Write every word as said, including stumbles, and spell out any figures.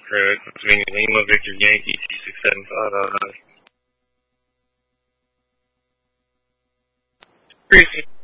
Correct. Pennsylvania Lima, Victor Yankee, T six seven five. Appreciate